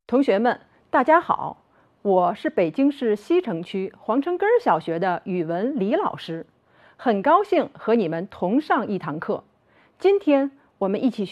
同学们，大家好，我是北京市西城区皇城根儿小学的语文李老师，很高兴和你们同上一堂课。今天我们一起